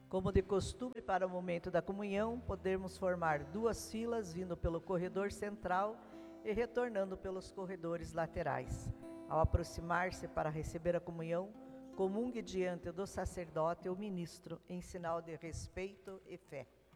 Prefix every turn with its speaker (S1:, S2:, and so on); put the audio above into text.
S1: Como de costume, para o momento da comunhão, podemos formar 2 filas, vindo pelo corredor central e retornando pelos corredores laterais. Ao aproximar-se para receber a comunhão, comungue diante do sacerdote ou ministro, em sinal de respeito e fé.